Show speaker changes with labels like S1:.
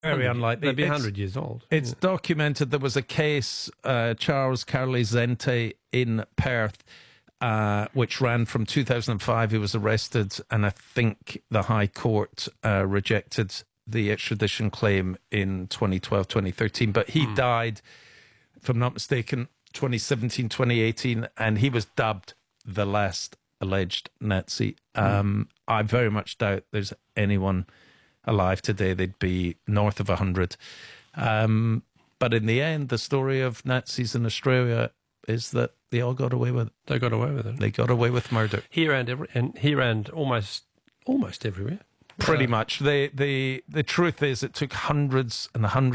S1: Very unlikely.
S2: They'd be 100 years old.
S1: It's documented. There was a case, Charles Carly Zente in Perth, which ran from 2005. He was arrested, and I think the High Court rejected the extradition claim in 2012, 2013. But he died, if I'm not mistaken, 2017, 2018, and he was dubbed the last alleged Nazi. I very much doubt there's anyone alive today. They'd be north of 100. But in the end, the story of Nazis in Australia is that they all got away with it.
S2: They got away with it.
S1: They got away with murder.
S2: Here and almost everywhere.
S1: Pretty much. The truth is, it took hundreds and hundreds